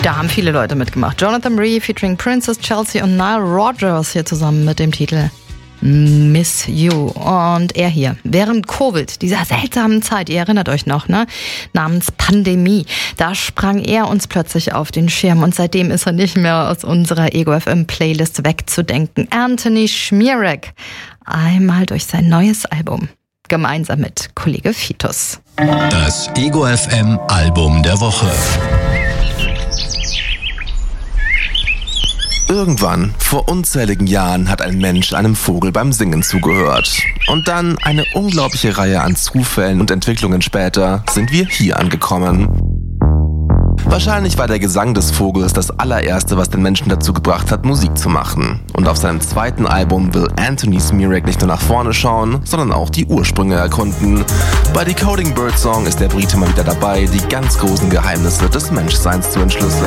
Da haben viele Leute mitgemacht. Jonathan Rhee featuring Princess Chelsea und Nile Rodgers hier zusammen mit dem Titel Miss You. Und er hier, während Covid, dieser seltsamen Zeit, ihr erinnert euch noch, ne? Namens Pandemie, da sprang er uns plötzlich auf den Schirm und seitdem ist er nicht mehr aus unserer Ego FM Playlist wegzudenken. Anthony Szmierek, einmal durch sein neues Album, gemeinsam mit Kollege Fitus. Das Ego FM Album der Woche. Irgendwann, vor unzähligen Jahren, hat ein Mensch einem Vogel beim Singen zugehört. Und dann, eine unglaubliche Reihe an Zufällen und Entwicklungen später, sind wir hier angekommen. Wahrscheinlich war der Gesang des Vogels das allererste, was den Menschen dazu gebracht hat, Musik zu machen. Und auf seinem zweiten Album will Anthony Szmierek nicht nur nach vorne schauen, sondern auch die Ursprünge erkunden. Bei Decoding Birdsong ist der Brite mal wieder dabei, die ganz großen Geheimnisse des Menschseins zu entschlüsseln.